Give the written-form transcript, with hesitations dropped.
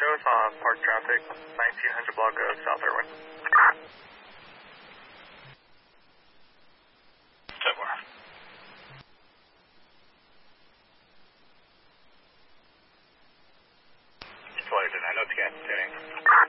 shows on park traffic, 1900 block of South Irwin. 10 more. Flight 9, no scan, tuning.